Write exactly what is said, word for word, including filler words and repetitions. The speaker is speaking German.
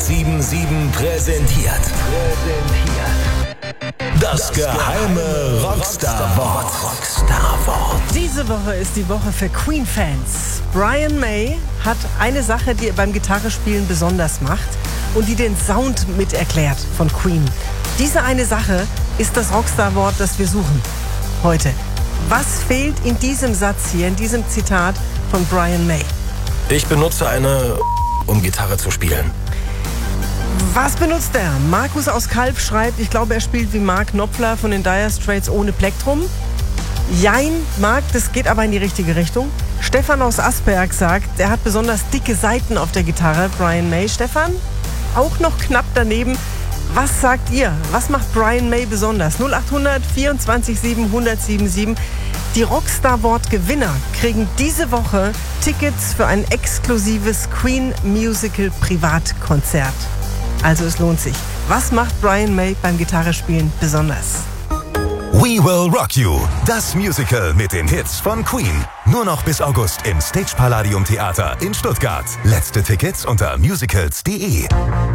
hundertsieben Komma sieben präsentiert. Präsentiert. Das geheime Rockstar-Wort. Rockstar-Wort. Diese Woche ist die Woche für Queen-Fans. Brian May hat eine Sache, die er beim Gitarrespielen besonders macht und die den Sound mit erklärt von Queen. Diese eine Sache ist das Rockstar-Wort, das wir suchen heute. Was fehlt in diesem Satz hier, in diesem Zitat von Brian May? Ich benutze eine, um Gitarre zu spielen. Was benutzt er? Markus aus Kalb schreibt, ich glaube, er spielt wie Mark Knopfler von den Dire Straits ohne Plektrum. Jein, Marc, das geht aber in die richtige Richtung. Stefan aus Asperg sagt, er hat besonders dicke Saiten auf der Gitarre, Brian May. Stefan, auch noch knapp daneben. Was sagt ihr? Was macht Brian May besonders? null achthundert vierundzwanzig sieben hundertsieben sieben. Die Rockstar-Wort-Gewinner kriegen diese Woche Tickets für ein exklusives Queen-Musical-Privatkonzert. Also es lohnt sich. Was macht Brian May beim Gitarrespielen besonders? We Will Rock You, das Musical mit den Hits von Queen. Nur noch bis August im Stage Palladium Theater in Stuttgart. Letzte Tickets unter musicals punkt de.